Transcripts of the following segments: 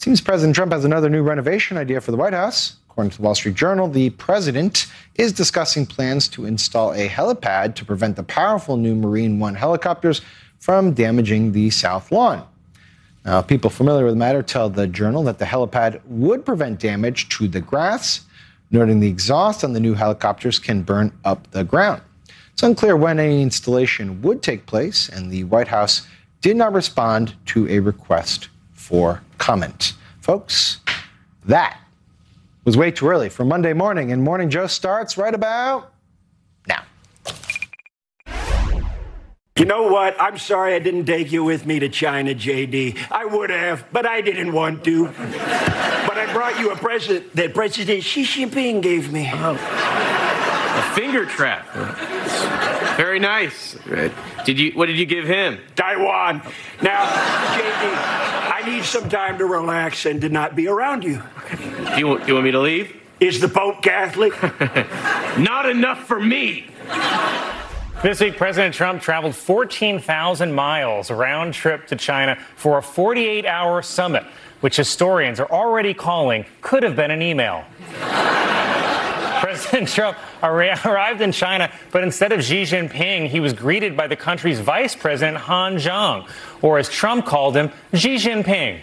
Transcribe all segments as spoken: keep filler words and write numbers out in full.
Seems President Trump has another new renovation idea for the White House. According to the Wall Street Journal, the president is discussing plans to install a helipad to prevent the powerful new Marine One helicopters from damaging the South Lawn. Now, people familiar with the matter tell the Journal that the helipad would prevent damage to the grass, noting the exhaust on the new helicopters can burn up the ground. It's unclear when any installation would take place, and the White House did not respond to a request for comment. Folks, that was way too early for Monday morning, and Morning Joe starts right about now. You know what? I'm sorry I didn't take you with me to China, J D. I would have, but I didn't want to. But I brought you a present that President Xi Jinping gave me. Oh. A finger trap. Very nice. Did you? What did you give him? Taiwan. Now, J D, I need some time to relax and to not be around you. Do you, do you want me to leave? Is the Pope Catholic? Not enough for me. This week, President Trump traveled fourteen thousand miles round trip to China for a forty-eight hour summit, which historians are already calling could have been an email. President Trump arrived in China, but instead of Xi Jinping, he was greeted by the country's vice president, Han Zhang, or as Trump called him, Xi Jinping.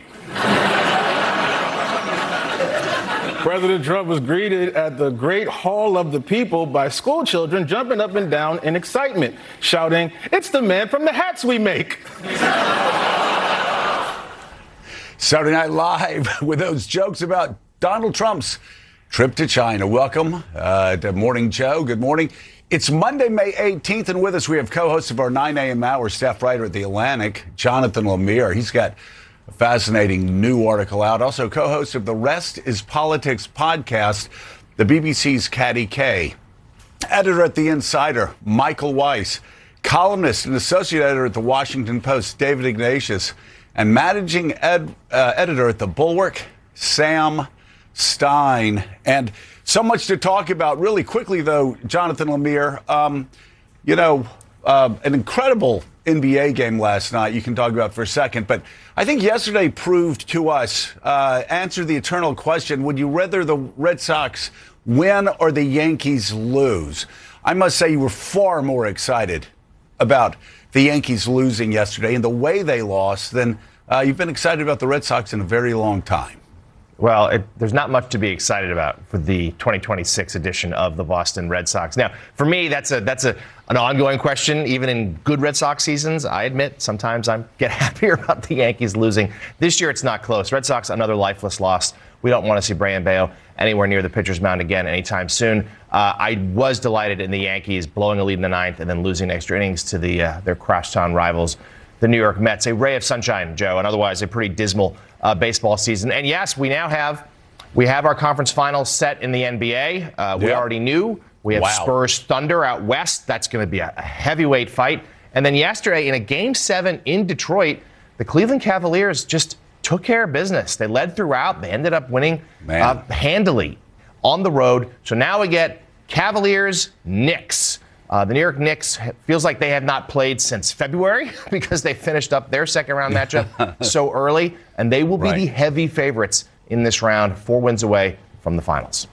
President Trump was greeted at the Great Hall of the People by school children jumping up and down in excitement, shouting, "It's the man from the hats we make." Saturday Night Live with those jokes about Donald Trump's trip to China. Welcome uh, to Morning Joe. Good morning. It's Monday, May eighteenth, and with us we have co-host of our nine a.m. hour, staff writer at The Atlantic, Jonathan Lemire. He's got a fascinating new article out. Also co-host of the Rest is Politics podcast, the B B C's Katty Kay. Editor at The Insider, Michael Weiss. Columnist and associate editor at The Washington Post, David Ignatius. And managing ed, uh, editor at The Bulwark, Sam Stein. And so much to talk about. Really quickly, though, Jonathan Lemire, um, you know, uh, an incredible N B A game last night you can talk about for a second. But I think yesterday proved to us, uh, answer the eternal question, would you rather the Red Sox win or the Yankees lose? I must say you were far more excited about the Yankees losing yesterday and the way they lost than uh, you've been excited about the Red Sox in a very long time. Well, it, there's not much to be excited about for the twenty twenty-six edition of the Boston Red Sox. Now, for me, that's a that's a an ongoing question. Even in good Red Sox seasons, I admit sometimes I get happier about the Yankees losing. This year, it's not close. Red Sox, another lifeless loss. We don't want to see Brayan Bello anywhere near the pitcher's mound again anytime soon. Uh, I was delighted in the Yankees blowing a lead in the ninth and then losing extra innings to the uh, their crosstown rivals, the New York Mets. A ray of sunshine, Joe, and otherwise a pretty dismal uh, baseball season. And yes, we now have we have our conference finals set in the N B A. Uh, we yep. already knew. We have wow. Spurs Thunder out west. That's going to be a, a heavyweight fight. And then yesterday in a game seven in Detroit, the Cleveland Cavaliers just took care of business. They led throughout. They ended up winning uh, handily on the road. So now we get Cavaliers, Knicks. Uh, the New York Knicks feels like they have not played since February because they finished up their second round matchup so early, and they will be right. the heavy favorites in this round, four wins away from the finals.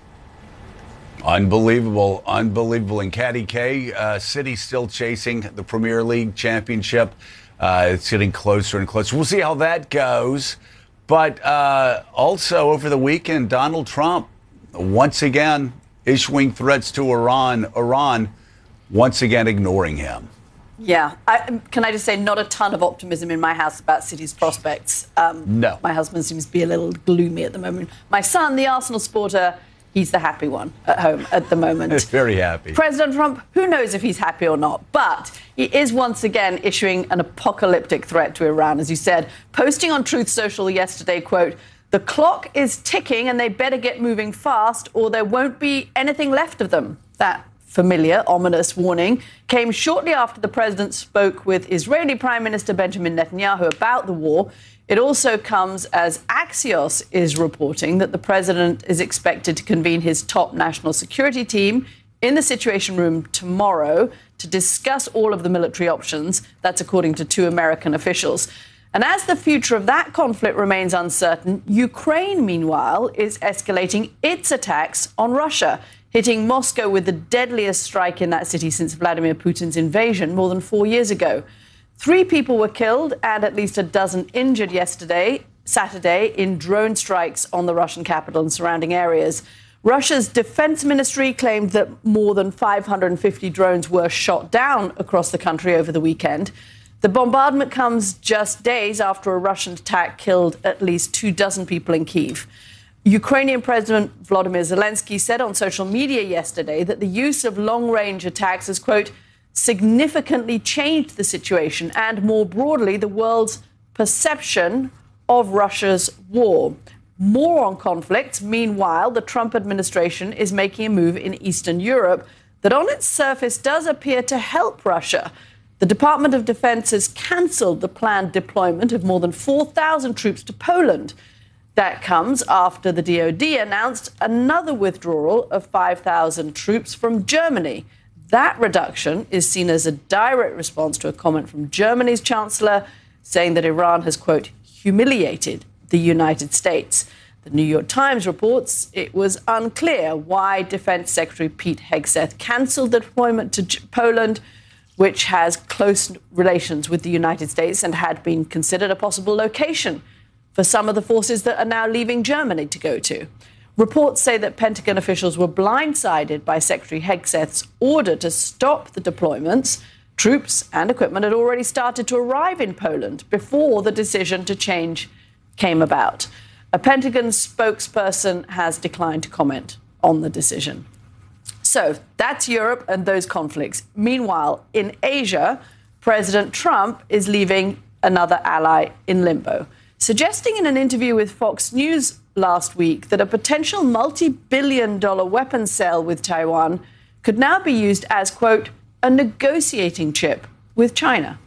Unbelievable, unbelievable. And Katty Kay, uh, City still chasing the Premier League championship. Uh, it's getting closer and closer. We'll see how that goes. But uh, also over the weekend, Donald Trump, once again, issuing threats to Iran. Iran, once again, ignoring him. Yeah. I, can I just say, not a ton of optimism in my house about City's prospects. Um, no. My husband seems to be a little gloomy at the moment. My son, the Arsenal supporter, he's the happy one at home at the moment. Very happy. President Trump, who knows if he's happy or not, but he is once again issuing an apocalyptic threat to Iran, as you said, posting on Truth Social yesterday, quote, "The clock is ticking and they better get moving fast or there won't be anything left of them." That familiar, ominous warning came shortly after the president spoke with Israeli Prime Minister Benjamin Netanyahu about the war. It also comes as Axios is reporting that the president is expected to convene his top national security team in the Situation Room tomorrow to discuss all of the military options. That's according to two American officials. And as the future of that conflict remains uncertain, Ukraine, meanwhile, is escalating its attacks on Russia, hitting Moscow with the deadliest strike in that city since Vladimir Putin's invasion more than four years ago. Three people were killed and at least a dozen injured yesterday, Saturday, in drone strikes on the Russian capital and surrounding areas. Russia's defense ministry claimed that more than five hundred fifty drones were shot down across the country over the weekend. The bombardment comes just days after a Russian attack killed at least two dozen people in Kyiv. Ukrainian President Volodymyr Zelensky said on social media yesterday that the use of long-range attacks has, quote, significantly changed the situation and, more broadly, the world's perception of Russia's war. More on conflicts. Meanwhile, the Trump administration is making a move in Eastern Europe that on its surface does appear to help Russia. The Department of Defense has cancelled the planned deployment of more than four thousand troops to Poland. That comes after the D O D announced another withdrawal of five thousand troops from Germany. That reduction is seen as a direct response to a comment from Germany's chancellor saying that Iran has, quote, humiliated the United States. The New York Times reports it was unclear why Defense Secretary Pete Hegseth cancelled the deployment to J- Poland, which has close relations with the United States and had been considered a possible location for some of the forces that are now leaving Germany to go to. Reports say that Pentagon officials were blindsided by Secretary Hegseth's order to stop the deployments. Troops and equipment had already started to arrive in Poland before the decision to change came about. A Pentagon spokesperson has declined to comment on the decision. So that's Europe and those conflicts. Meanwhile, in Asia, President Trump is leaving another ally in limbo, suggesting in an interview with Fox News last week that a potential multi-billion dollar weapons sale with Taiwan could now be used as, quote, a negotiating chip with China.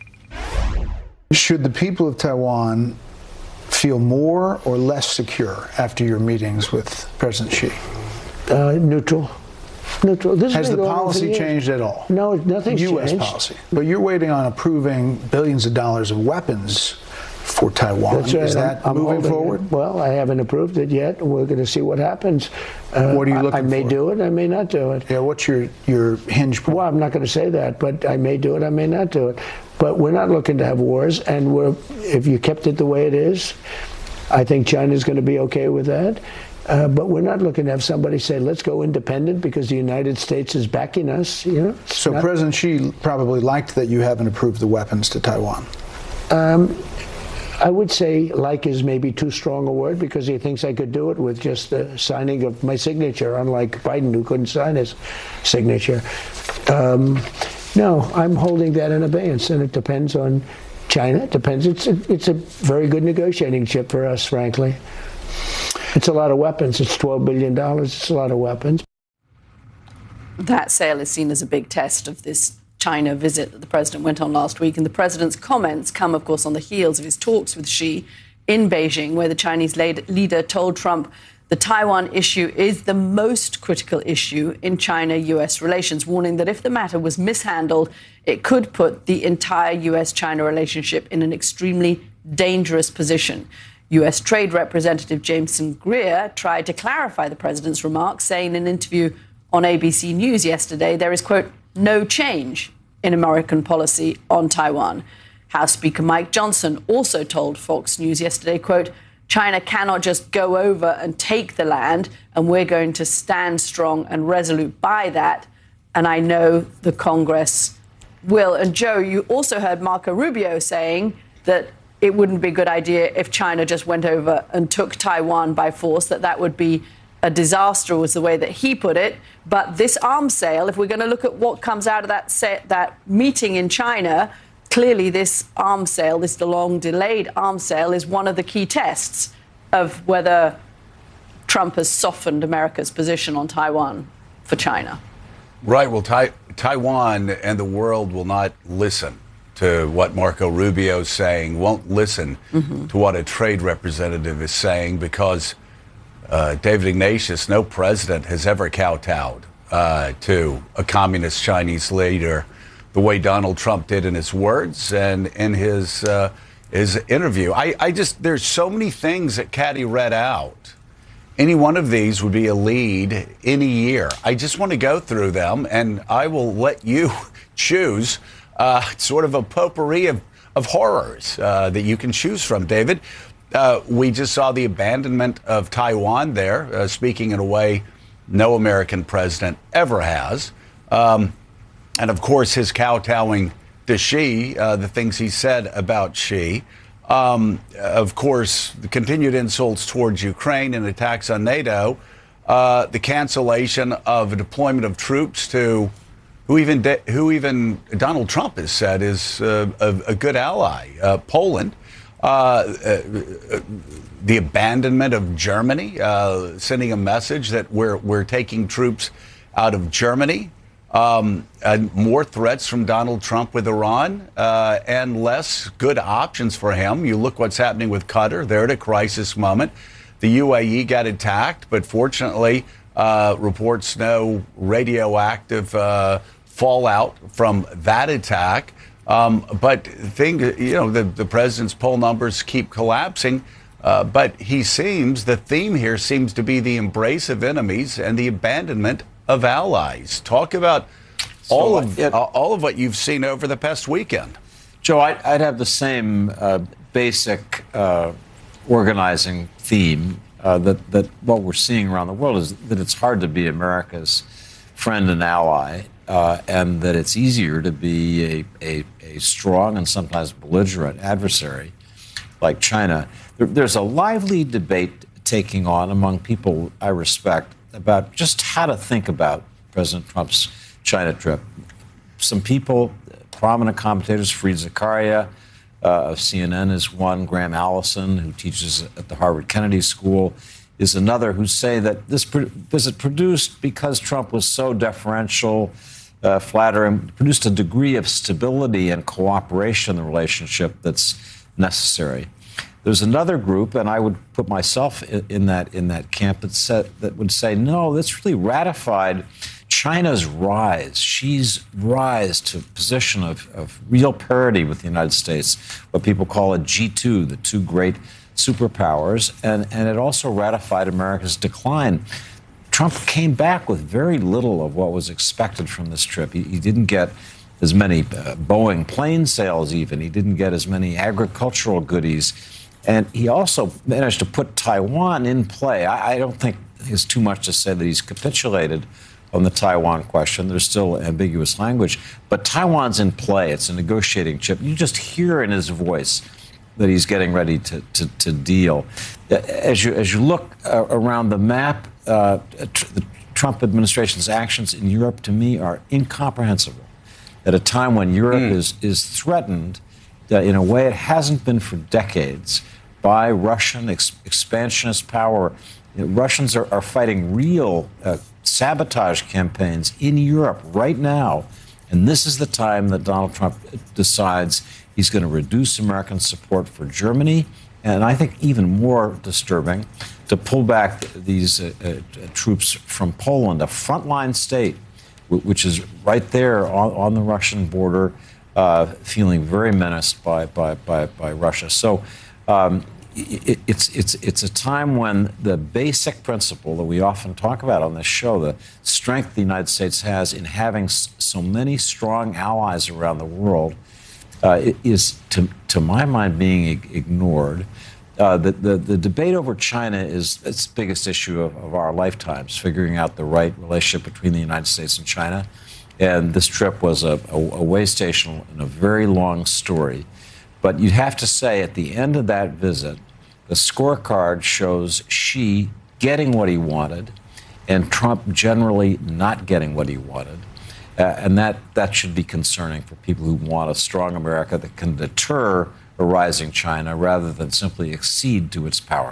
Should the people of Taiwan feel more or less secure after your meetings with President Xi? Uh, neutral. Neutral. This has the policy changed at all? No, nothing's U S changed. policy. But you're waiting on approving billions of dollars of weapons for Taiwan. That's right. Is that I'm, I'm moving forward? It. Well, I haven't approved it yet. We're going to see what happens. Uh, what are you looking for? I may for? do it. I may not do it. Yeah. What's your your hinge point? Well, I'm not going to say that, but I may do it. I may not do it. But we're not looking to have wars. And we're if you kept it the way it is, I think China's going to be okay with that. Uh, but we're not looking to have somebody say, let's go independent because the United States is backing us. You know. So not, President Xi probably liked that you haven't approved the weapons to Taiwan. Um, I would say like is maybe too strong a word because he thinks I could do it with just the signing of my signature, unlike Biden who couldn't sign his signature. Um, no, I'm holding that in abeyance, and it depends on China. It depends. It's a, it's a very good negotiating chip for us, frankly. It's a lot of weapons. It's twelve billion dollars. It's a lot of weapons. That sale is seen as a big test of this China visit that the president went on last week. And the president's comments come, of course, on the heels of his talks with Xi in Beijing, where the Chinese leader told Trump the Taiwan issue is the most critical issue in China-U S relations, warning that if the matter was mishandled, it could put the entire U S-China relationship in an extremely dangerous position. U S Trade Representative Jameson Greer tried to clarify the president's remarks, saying in an interview on A B C News yesterday, there is, quote, no change in American policy on Taiwan. House Speaker Mike Johnson also told Fox News yesterday, quote, China cannot just go over and take the land, and we're going to stand strong and resolute by that. And I know the Congress will. And Joe, you also heard Marco Rubio saying that it wouldn't be a good idea if China just went over and took Taiwan by force, that that would be a disaster, was the way that he put it. But this arms sale, if we're going to look at what comes out of that set, that meeting in China, clearly this arms sale, this long-delayed arms sale, is one of the key tests of whether Trump has softened America's position on Taiwan for China. Right. Well, tai- Taiwan and the world will not listen to what Marco Rubio is saying, won't listen mm-hmm. to what a trade representative is saying, because uh, David Ignatius, no president has ever kowtowed uh, to a communist Chinese leader the way Donald Trump did in his words and in his uh, his interview. I, I just, there's so many things that Caddy read out. Any one of these would be a lead any year. I just want to go through them, and I will let you choose uh, sort of a potpourri of, of horrors uh, that you can choose from, David. Uh, we just saw the abandonment of Taiwan there, uh, speaking in a way no American president ever has. Um, and, of course, his kowtowing to Xi, uh, the things he said about Xi. Um, of course, the continued insults towards Ukraine and attacks on NATO, uh, the cancellation of a deployment of troops to who even de- who even Donald Trump has said is uh, a, a good ally, uh, Poland, uh, uh, the abandonment of Germany, uh, sending a message that we're we're taking troops out of Germany. Um, and more threats from Donald Trump with Iran uh, and less good options for him. You look what's happening with Qatar. They're at a crisis moment. The U A E got attacked, but fortunately, uh, reports no radioactive uh, fallout from that attack. Um, but thing, you know, the, the president's poll numbers keep collapsing. Uh, but he seems, the theme here seems to be the embrace of enemies and the abandonment of allies. Talk about all so, of it, uh, all of what you've seen over the past weekend. Joe, I'd, I'd have the same uh, basic uh, organizing theme uh, that that what we're seeing around the world is that it's hard to be America's friend and ally, uh, and that it's easier to be a, a, a strong and sometimes belligerent adversary like China. There, there's a lively debate taking on among people I respect about just how to think about President Trump's China trip. Some people, prominent commentators, Fareed Zakaria uh, of C N N is one, Graham Allison, who teaches at the Harvard Kennedy School, is another, who say that this visit produced, because Trump was so deferential, uh, flattering, produced a degree of stability and cooperation in the relationship that's necessary. There's another group, and I would put myself in that in that camp, that said, that would say, no, this really ratified China's rise, Xi's rise to a position of, of real parity with the United States, what people call a G two, the two great superpowers, and, and it also ratified America's decline. Trump came back with very little of what was expected from this trip. He, he didn't get as many uh, Boeing plane sales even. He didn't get as many agricultural goodies. And he also managed to put Taiwan in play. I, I don't think it's too much to say that he's capitulated on the Taiwan question. There's still ambiguous language. But Taiwan's in play. It's a negotiating chip. You just hear in his voice that he's getting ready to, to, to deal. As you, as you look uh, around the map, uh, tr- the Trump administration's actions in Europe, to me, are incomprehensible. At a time when Europe mm. is, is threatened uh, in a way it hasn't been for decades by Russian ex- expansionist power. You know, Russians are, are fighting real uh, sabotage campaigns in Europe right now. And this is the time that Donald Trump decides he's going to reduce American support for Germany. And I think even more disturbing, to pull back these uh, uh, troops from Poland, a frontline state, which is right there on, on the Russian border, uh, feeling very menaced by by by, by Russia. So um, it, it's it's it's a time when the basic principle that we often talk about on this show, the strength the United States has in having s- so many strong allies around the world, uh, is to to my mind being ig- ignored. Uh, the, the, the debate over China is it's the biggest issue of, of our lifetimes, figuring out the right relationship between the United States and China. And this trip was a, a, a way station in a very long story. But you'd have to say at the end of that visit, the scorecard shows Xi getting what he wanted and Trump generally not getting what he wanted. Uh, and that, that should be concerning for people who want a strong America that can deter a rising China rather than simply accede to its power.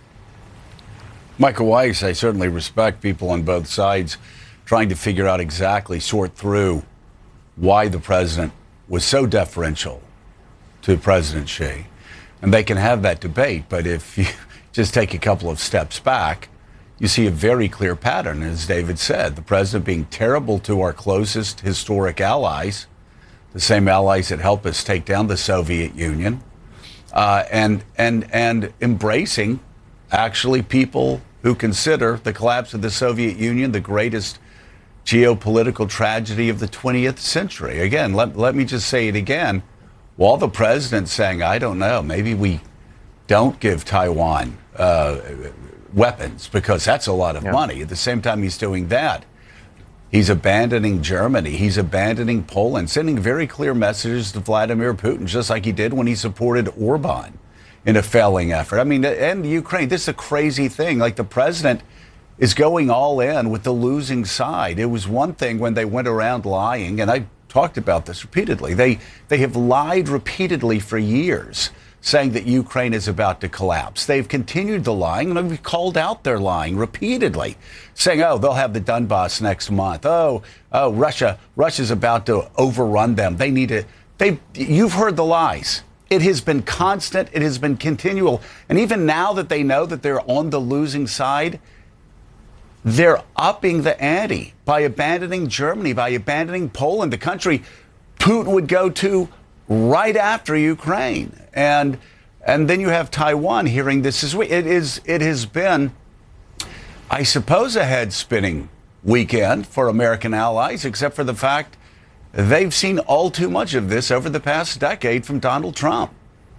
Michael Weiss, I certainly respect people on both sides trying to figure out exactly, sort through why the president was so deferential to President Xi. And they can have that debate, but if you just take a couple of steps back, you see a very clear pattern, as David said, the president being terrible to our closest historic allies, the same allies that helped us take down the Soviet Union, uh, and and and embracing actually people who consider the collapse of the Soviet Union the greatest geopolitical tragedy of the twentieth century. Again, let, let me just say it again. While the president's saying, I don't know, maybe we don't give Taiwan uh, weapons because that's a lot of yeah. money. At the same time he's doing that, he's abandoning Germany. He's abandoning Poland, sending very clear messages to Vladimir Putin, just like he did when he supported Orban in a failing effort. I mean, and Ukraine, this is a crazy thing. Like, the president is going all in with the losing side. It was one thing when they went around lying, and I talked about this repeatedly. They they have lied repeatedly for years, saying that Ukraine is about to collapse. They've continued the lying, and we've called out their lying repeatedly, saying, oh, they'll have the Donbass next month. Oh, oh, Russia, Russia's about to overrun them. They need to, they, you've heard the lies. It has been constant. It has been continual. And even now that they know that they're on the losing side, they're upping the ante by abandoning Germany, by abandoning Poland, the country Putin would go to right after Ukraine. And and then you have Taiwan hearing this as well. It is it has been, I suppose, a head-spinning weekend for American allies, except for the fact they've seen all too much of this over the past decade from Donald Trump.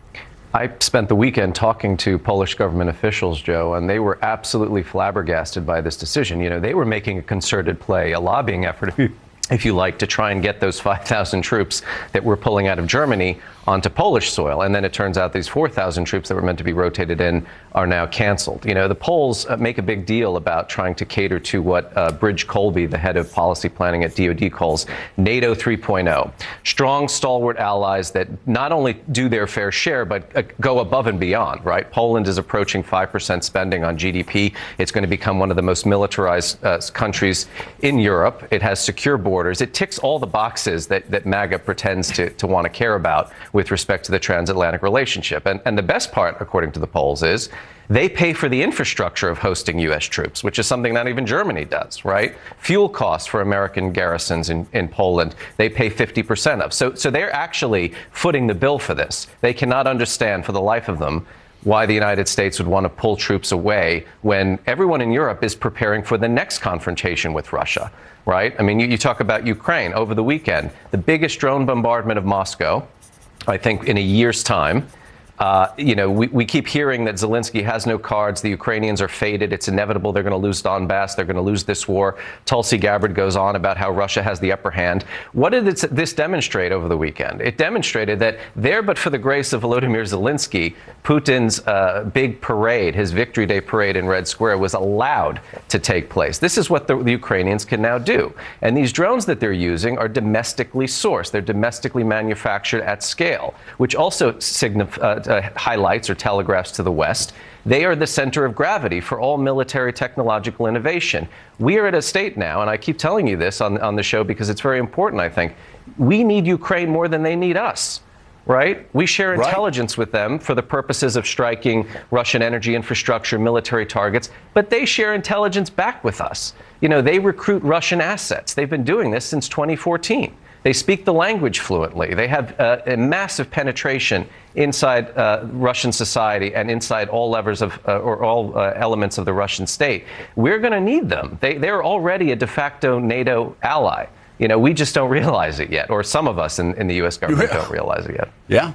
I spent the weekend talking to Polish government officials, Joe, and they were absolutely flabbergasted by this decision. You know, they were making a concerted play, a lobbying effort, if you, if you like, to try and get those five thousand troops that we're pulling out of Germany onto Polish soil. And then it turns out these four thousand troops that were meant to be rotated in are now canceled. You know, the Poles uh, make a big deal about trying to cater to what uh, Bridge Colby, the head of policy planning at D O D, calls NATO three point oh. Strong, stalwart allies that not only do their fair share, but uh, go above and beyond, right? Poland is approaching five percent spending on G D P. It's going to become one of the most militarized uh, countries in Europe. It has secure borders. It ticks all the boxes that, that MAGA pretends to, to want to care about with respect to the transatlantic relationship. And, and the best part, according to the polls, is they pay for the infrastructure of hosting U S troops, which is something not even Germany does, right? Fuel costs for American garrisons in, in Poland, they pay fifty percent of. So, so they're actually footing the bill for this. They cannot understand for the life of them why the United States would want to pull troops away when everyone in Europe is preparing for the next confrontation with Russia, right? I mean, you, you talk about Ukraine over the weekend, the biggest drone bombardment of Moscow, I think, in a year's time. Uh, you know, we, we keep hearing that Zelensky has no cards. The Ukrainians are faded. It's inevitable they're going to lose Donbass. They're going to lose this war. Tulsi Gabbard goes on about how Russia has the upper hand. What did it, this demonstrate over the weekend? It demonstrated that there, but for the grace of Volodymyr Zelensky, Putin's uh, big parade, his Victory Day parade in Red Square, was allowed to take place. This is what the, the Ukrainians can now do. And these drones that they're using are domestically sourced. They're domestically manufactured at scale, which also signifies uh, Uh, highlights or telegraphs to the West. They are the center of gravity for all military technological innovation. We are at a state now, and I keep telling you this on, on the show because it's very important, I think. We need Ukraine more than they need us, right? We share intelligence right. with them for the purposes of striking Russian energy infrastructure, military targets, but they share intelligence back with us. You know, they recruit Russian assets. They've been doing this since twenty fourteen. They speak the language fluently. They have uh, a massive penetration inside uh, Russian society and inside all levers of uh, or all uh, elements of the Russian state. We're going to need them. They, they're already a de facto NATO ally. You know, we just don't realize it yet, or some of us in, in the U S government yeah. don't realize it yet. Yeah.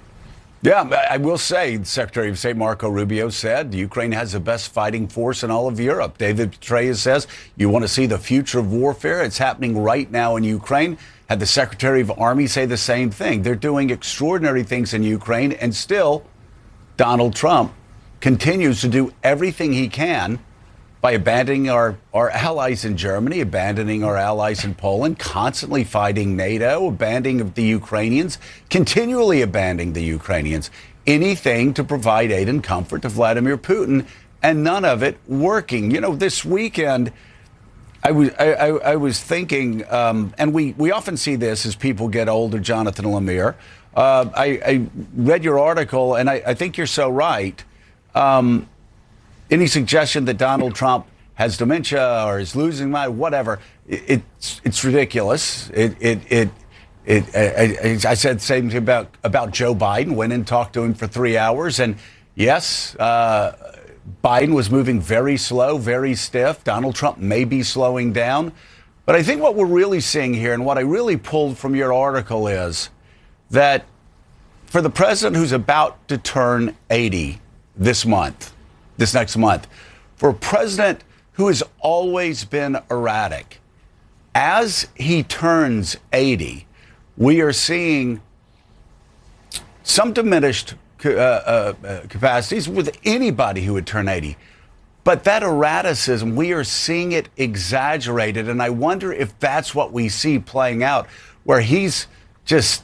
Yeah, I will say, Secretary of State Marco Rubio said Ukraine has the best fighting force in all of Europe. David Petraeus says you want to see the future of warfare. It's happening right now in Ukraine. Had the Secretary of Army say the same thing. They're doing extraordinary things in Ukraine, and still Donald Trump continues to do everything he can by abandoning our, our allies in Germany, abandoning our allies in Poland, constantly fighting NATO, abandoning the Ukrainians, continually abandoning the Ukrainians, anything to provide aid and comfort to Vladimir Putin, and none of it working. You know, this weekend, I was I, I, I was thinking, um, and we, we often see this as people get older, Jonathan Lemire. Uh, I, I read your article, and I, I think you're so right. Um, any suggestion that Donald Trump has dementia or is losing mind, whatever, it, it's it's ridiculous. It it it It, I, I said the same thing about, about Joe Biden. Went and talked to him for three hours. And yes, uh, Biden was moving very slow, very stiff. Donald Trump may be slowing down. But I think what we're really seeing here, and what I really pulled from your article, is that for the president who's about to turn eighty this month, this next month, for a president who has always been erratic, as he turns eighty, we are seeing some diminished uh, uh, capacities with anybody who would turn eighty. But that erraticism, we are seeing it exaggerated. And I wonder if that's what we see playing out, where he's just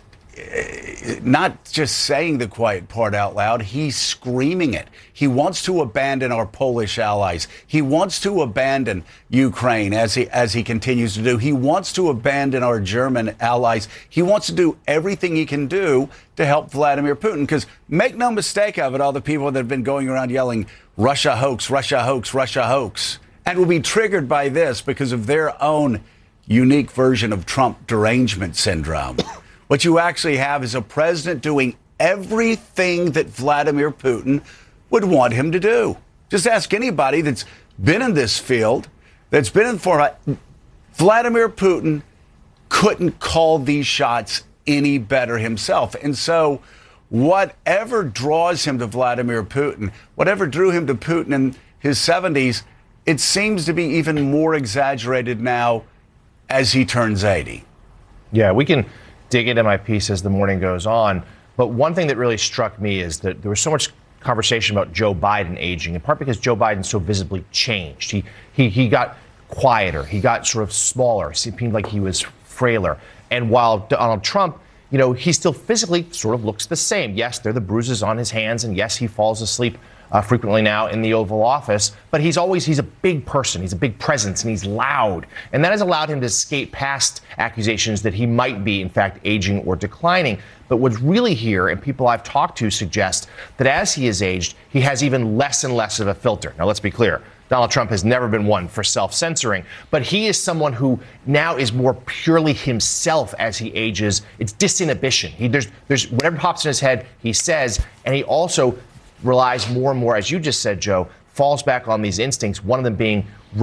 not just saying the quiet part out loud, he's screaming it. He wants to abandon our Polish allies. He wants to abandon Ukraine, as he as he continues to do. He wants to abandon our German allies. He wants to do everything he can do to help Vladimir Putin. Because make no mistake of it, all the people that have been going around yelling, Russia hoax, Russia hoax, Russia hoax, and will be triggered by this because of their own unique version of Trump derangement syndrome. What you actually have is a president doing everything that Vladimir Putin would want him to do. Just ask anybody that's been in this field, that's been in for Vladimir Putin couldn't call these shots any better himself. And so whatever draws him to Vladimir Putin, whatever drew him to Putin in his seventies, it seems to be even more exaggerated now as he turns eighty. Yeah, we can dig into my piece as the morning goes on. But one thing that really struck me is that there was so much conversation about Joe Biden aging, in part because Joe Biden so visibly changed. He he he got quieter. He got sort of smaller. It seemed like he was frailer. And while Donald Trump, you know, he still physically sort of looks the same. Yes, there are the bruises on his hands, and yes, he falls asleep uh, frequently now in the Oval Office. But he's always, he's a big person. He's a big presence, and he's loud. And that has allowed him to skate past accusations that he might be, in fact, aging or declining. But what's really here, and people I've talked to suggest that as he has aged, he has even less and less of a filter. Now, let's be clear. Donald Trump has never been one for self-censoring, but he is someone who now is more purely himself as he ages. It's disinhibition. He, there's, there's whatever pops in his head, he says, and he also relies more and more, as you just said, Joe, falls back on these instincts, one of them being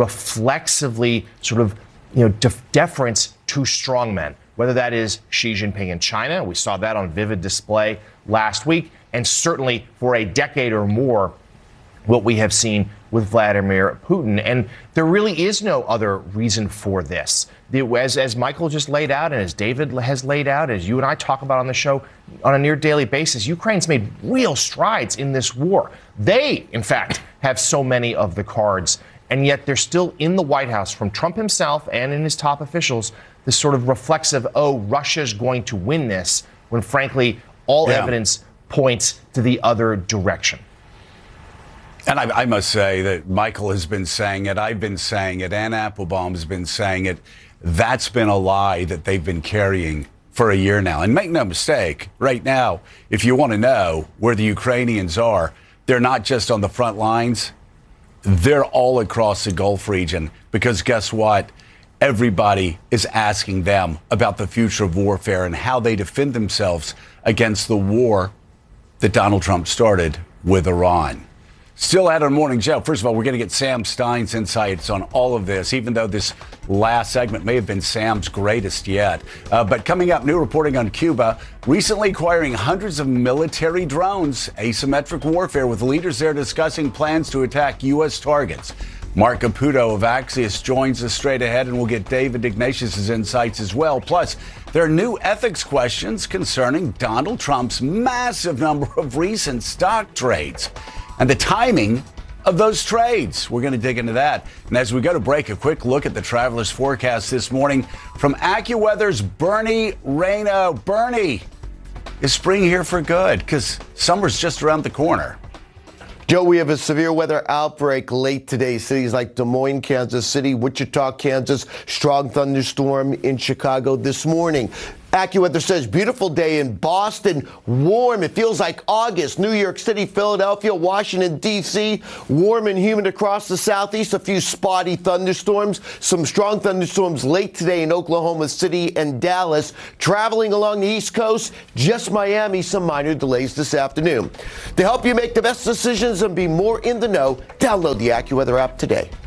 reflexively sort of, you know, def- deference to strongmen, whether that is Xi Jinping in China. We saw that on vivid display last week, and certainly for a decade or more, what we have seen with Vladimir Putin. And there really is no other reason for this. The, as, as Michael just laid out, and as David has laid out, as you and I talk about on the show on a near daily basis, Ukraine's made real strides in this war. They, in fact, have so many of the cards, and yet they're still in the White House, from Trump himself and in his top officials, this sort of reflexive, oh, Russia's going to win this, when frankly, all yeah. evidence points to the other direction. And I, I must say that Michael has been saying it, I've been saying it, Ann Applebaum has been saying it. That's been a lie that they've been carrying for a year now. And make no mistake, right now, if you want to know where the Ukrainians are, they're not just on the front lines, they're all across the Gulf region. Because guess what? Everybody is asking them about the future of warfare and how they defend themselves against the war that Donald Trump started with Iran. Still at our Morning Joe. First of all, we're going to get Sam Stein's insights on all of this, even though this last segment may have been Sam's greatest yet. Uh, but coming up, new reporting on Cuba, recently acquiring hundreds of military drones, asymmetric warfare, with leaders there discussing plans to attack U S targets. Mark Caputo of Axios joins us straight ahead, and we'll get David Ignatius' insights as well. Plus, there are new ethics questions concerning Donald Trump's massive number of recent stock trades and the timing of those trades. We're going to dig into that. And as we go to break, a quick look at the traveler's forecast this morning from AccuWeather's Bernie Rayno. Bernie, is spring here for good? Because summer's just around the corner. Joe, we have a severe weather outbreak late today. Cities like Des Moines, Kansas City, Wichita, Kansas, strong thunderstorm in Chicago this morning. AccuWeather says beautiful day in Boston, warm. It feels like August. New York City, Philadelphia, Washington, D C, warm and humid across the southeast. A few spotty thunderstorms, some strong thunderstorms late today in Oklahoma City and Dallas. Traveling along the East Coast, just Miami, some minor delays this afternoon. To help you make the best decisions and be more in the know, download the AccuWeather app today.